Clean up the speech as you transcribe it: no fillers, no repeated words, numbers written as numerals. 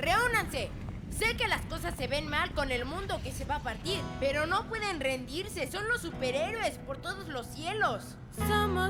¡Reúnanse! Sé que las cosas se ven mal con el mundo que se va a partir, pero no pueden rendirse. Son los superhéroes por todos los cielos. Somos